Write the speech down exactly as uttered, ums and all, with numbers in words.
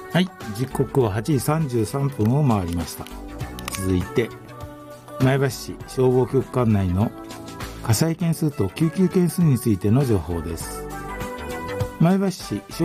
はい、時刻ははちじさんじゅうさんぷんを回りました。続いて前橋市消防局管内の火災件数と救急件数についての情報です。前橋市